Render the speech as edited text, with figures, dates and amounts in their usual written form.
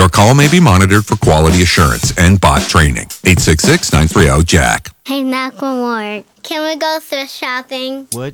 call may be monitored for quality assurance and bot training. 866-930-JACK. Hey, Macklemore, can we go thrift shopping? What?